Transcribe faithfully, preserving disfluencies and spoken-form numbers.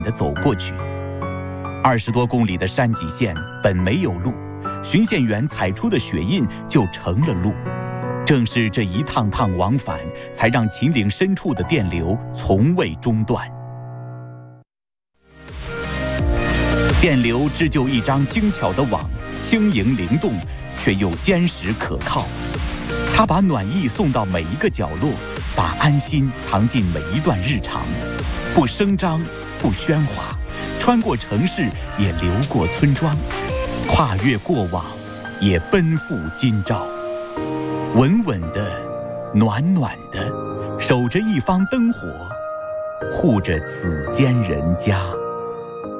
地走过去。二十多公里的山脊线本没有路，巡线员踩出的血印就成了路。正是这一趟趟往返，才让秦岭深处的电流从未中断。电流织就一张精巧的网，轻盈灵动，却又坚实可靠。它把暖意送到每一个角落，把安心藏进每一段日常，不声张，不喧哗，穿过城市，也流过村庄，跨越过往，也奔赴今朝。稳稳的，暖暖的，守着一方灯火，护着此间人家。